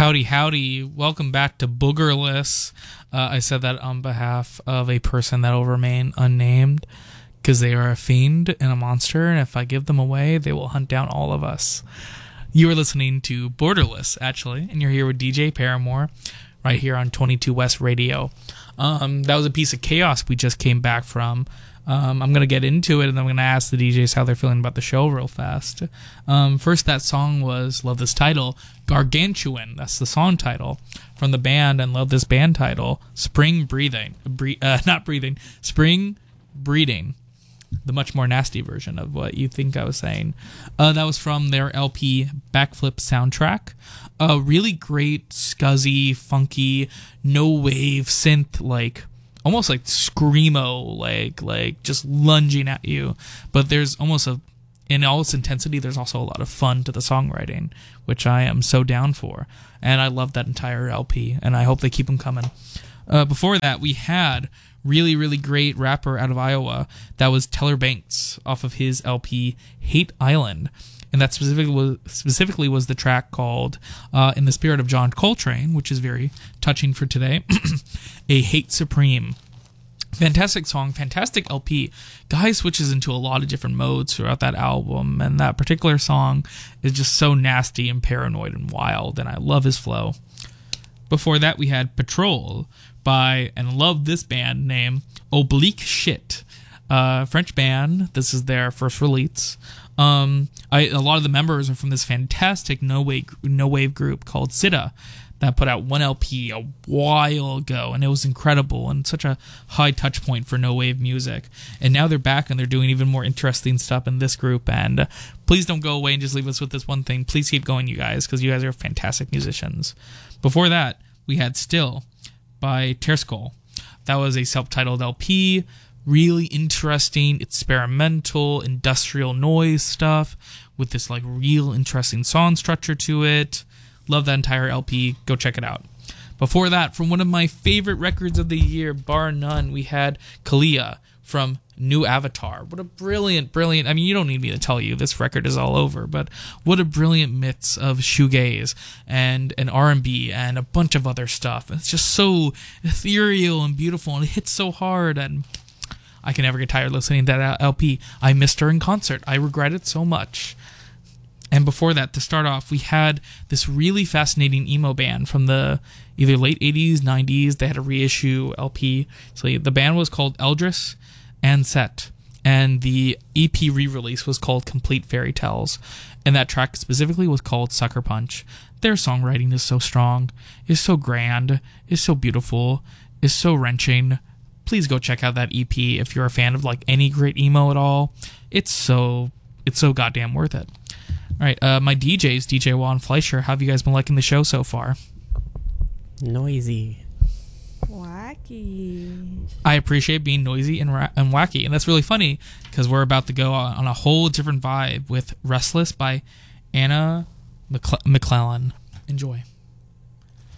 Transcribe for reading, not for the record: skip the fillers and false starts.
Howdy, howdy. Welcome back to Boogerless. I said that on behalf of a person that will remain unnamed because they are a fiend and a monster, and if I give them away, they will hunt down all of us. You are listening to Borderless, actually, and you're here with DJ Paramore right here on 22 West Radio. That was a piece of chaos we just came back from. I'm going to get into it, and then I'm going to ask the DJs how they're feeling about the show real fast. First, that song was, love this title, Gargantuan. That's the song title from the band, and love this band title, Spring Breathing. Spring Breeding. The much more nasty version of what you think I was saying. That was from their LP Backflip Soundtrack. A really great, scuzzy, funky, no-wave synth, almost like screamo, like just lunging at you. But there's almost in all its intensity, there's also a lot of fun to the songwriting, which I am so down for. And I love that entire LP, and I hope they keep them coming. Before that, we had really, really great rapper out of Iowa. That was Teller Banks off of his LP Hate Island. And that specifically was the track called In the Spirit of John Coltrane, which is very touching for today, A Hate Supreme. Fantastic song, fantastic LP. Guy switches into a lot of different modes throughout that album, and that particular song is just so nasty and paranoid and wild, and I love his flow. Before that, we had Patrol by, and love this band name, Oblique Shit. French band. This is their first release. A lot of the members are from this fantastic no-wave group called Sida that put out one LP a while ago, and it was incredible and such a high touch point for no-wave music. And now they're back, and they're doing even more interesting stuff in this group. And please don't go away and just leave us with this one thing. Please keep going, you guys, because you guys are fantastic musicians. Before that, we had Still by Terskol. That was a self-titled LP. Really interesting, experimental, industrial noise stuff with this real interesting song structure to it. Love that entire LP. Go check it out. Before that, from one of my favorite records of the year, bar none, we had Kalia from New Avatar. What a brilliant, I mean, you don't need me to tell you, this record is all over, but what a brilliant mix of shoegaze and R&B and a bunch of other stuff. It's just so ethereal and beautiful, and it hits so hard, and I can never get tired listening to that LP. I missed her in concert. I regret it so much. And before that, to start off, we had this really fascinating emo band from the either late 80s, 90s. They had a reissue LP. So the band was called Eldris and Set. And the EP re-release was called Complete Fairy Tales. And that track specifically was called Sucker Punch. Their songwriting is so strong, is so grand, is so beautiful, is so wrenching. Please go check out that EP if you're a fan of any great emo at all. It's so goddamn worth it. All right, my DJs, DJ Juan Fleischer, how have you guys been liking the show so far? Noisy. Wacky. I appreciate being noisy and wacky, and that's really funny because we're about to go on a whole different vibe with Restless by Anna McClellan. Enjoy.